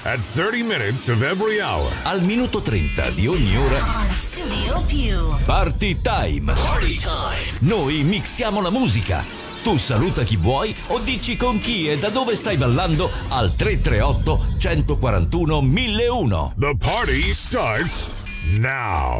at 30 minutes of every hour. Al minuto 30 di ogni ora. Studio Più. Party Time. Party time. Noi mixiamo la musica. Tu saluta chi vuoi o dici con chi e da dove stai ballando al 338 141 1001. The party starts now.